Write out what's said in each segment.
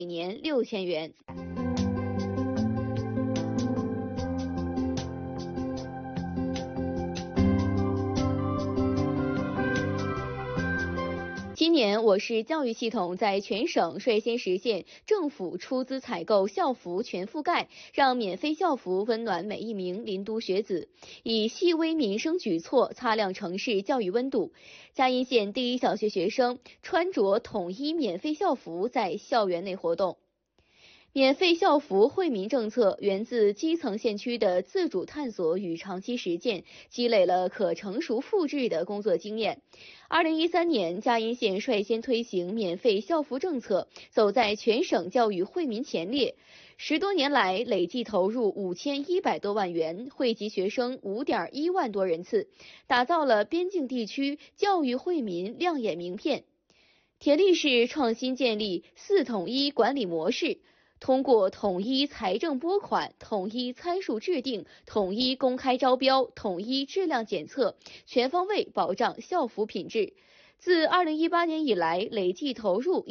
每年6000元。今年我市教育系统在全省率先实现政府出资采购校服全覆盖，让免费校服温暖每一名临都学子，以细微民生举措擦亮城市教育温度。嘉荫县第一小学学生穿着统一免费校服在校园内活动。免费校服惠民政策源自基层县区的自主探索与长期实践，积累了可成熟复制的工作经验。2013年，嘉荫县率先推行免费校服政策，走在全省教育惠民前列。10多年来，累计投入5100多万元，惠及学生5.1万多人次，打造了边境地区教育惠民亮眼名片。铁力市创新建立4统一管理模式，通过统一财政拨款、统一参数制定、统一公开招标、统一质量检测，全方位保障校服品质。自2018年以来，累计投入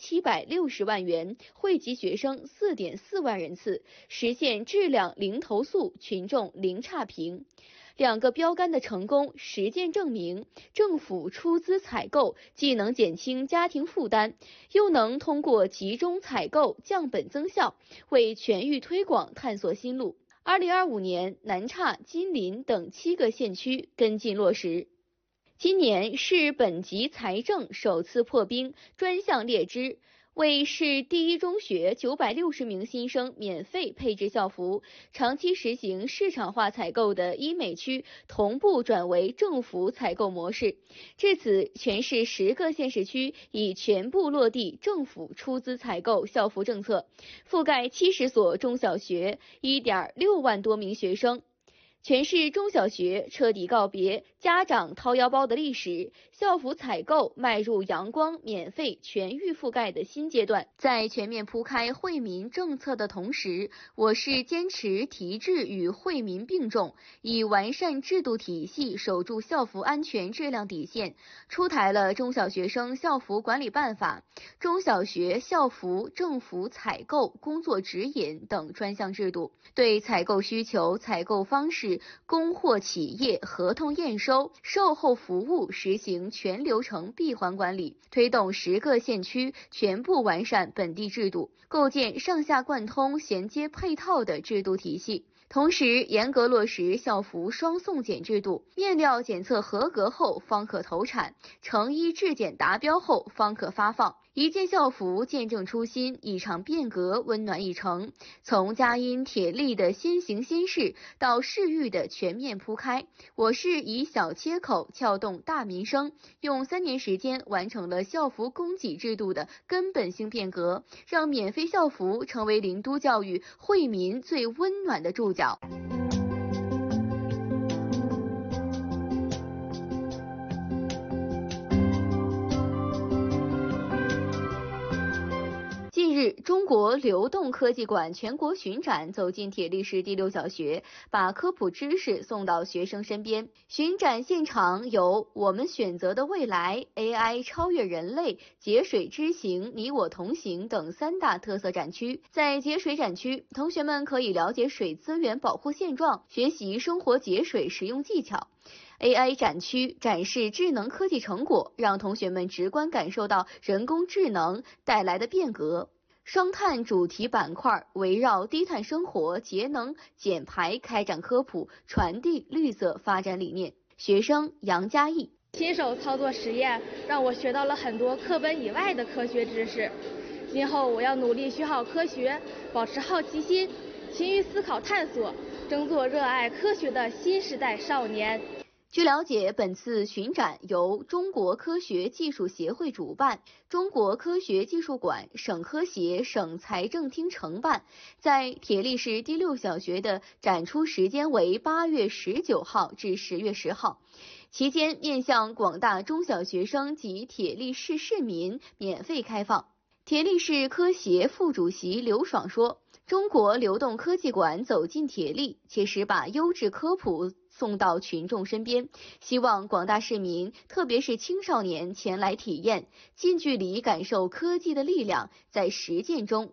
1760万元，惠及学生4.4万人次，实现质量零投诉、群众零差评。2个标杆的成功，实践证明，政府出资采购既能减轻家庭负担，又能通过集中采购降本增效，为全域推广探索新路。2025年，南岔、金陵等7个县区跟进落实。今年市本级财政首次破冰，专项列支，为市第一中学960名新生免费配置校服，长期实行市场化采购的医美区同步转为政府采购模式。至此，全市10个县市区已全部落地政府出资采购校服政策，覆盖70所中小学，1.6万多名学生。全市中小学彻底告别家长掏腰包的历史，校服采购迈入阳光、免费、全域覆盖的新阶段。在全面铺开惠民政策的同时，我市坚持提质与惠民并重，以完善制度体系守住校服安全质量底线，出台了《中小学生校服管理办法》、中小学校服政府采购工作指引等专项制度，对采购需求、采购方式、供货企业合同验收、售后服务实行全流程闭环管理，推动10个县区全部完善本地制度，构建上下贯通、衔接配套的制度体系。同时，严格落实校服双送检制度，面料检测合格后方可投产，成衣质检达标后方可发放。一件校服见证初心，一场变革温暖一城。从嘉荫铁力的先行先试到市域的全面铺开，我市以小切口撬动大民生，用3年时间完成了校服供给制度的根本性变革，让免费校服成为临都教育惠民最温暖的注脚。近日，中国流动科技馆全国巡展走进铁力市第6小学，把科普知识送到学生身边。巡展现场有我们选择的未来、AI 超越人类、节水之行、你我同行等3大特色展区。在节水展区，同学们可以了解水资源保护现状，学习生活节水实用技巧。AI 展区展示智能科技成果，让同学们直观感受到人工智能带来的变革。双碳主题板块围绕低碳生活、节能减排开展科普，传递绿色发展理念。学生杨佳艺： 亲手操作实验，让我学到了很多课本以外的科学知识。今后我要努力学好科学，保持好奇心，勤于思考探索，争做热爱科学的新时代少年。 据了解，本次巡展由中国科学技术协会主办，中国科学技术馆、省科协、省财政厅承办。在铁力市第6小学的展出时间为8月19号至10月10号，期间面向广大中小学生及铁力市市民免费开放。铁力市科协副主席刘爽说， 中国流动科技馆走进铁力，切实把优质科普送到群众身边，希望广大市民，特别是青少年前来体验，近距离感受科技的力量，在实践中